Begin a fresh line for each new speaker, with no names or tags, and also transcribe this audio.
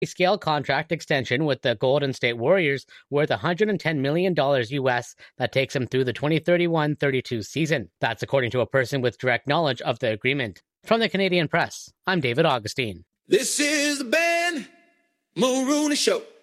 scale contract extension with the Golden State Warriors worth $110 million US that takes him through the 2031-32 season. That's according to a person with direct knowledge of the agreement. From the Canadian Press, I'm David Augustine.
This is the Ben Mulrooney Show.